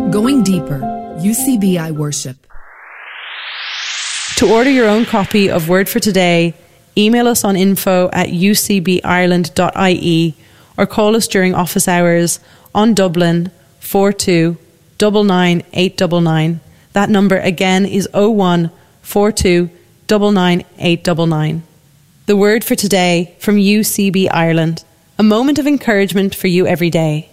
Going deeper, UCBI Worship. To order your own copy of Word for Today, email us on info@ucbireland.ie or call us during office hours on Dublin 42 99 899. That number again is 01 42 99 899. The Word for Today from UCB Ireland. A moment of encouragement for you every day.